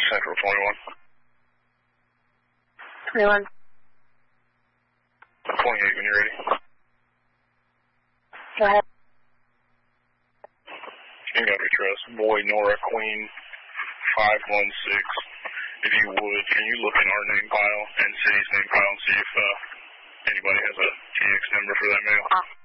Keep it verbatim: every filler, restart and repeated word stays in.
Central twenty-one. twenty-one. twenty-eight when you're ready. Go ahead. You got me trust. Boy, Nora, Queen, five one six. If you would, can you look in our name file and city's name file and see if uh, anybody has a T X number for that mail? Uh.